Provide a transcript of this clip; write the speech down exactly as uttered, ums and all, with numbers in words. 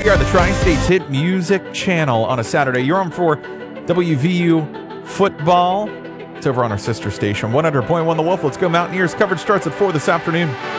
we are the Tri-States Hit Music Channel on a Saturday. You're on for W V U Football. It's over on our sister station, one hundred point one The Wolf. Let's go Mountaineers. Coverage starts at four this afternoon.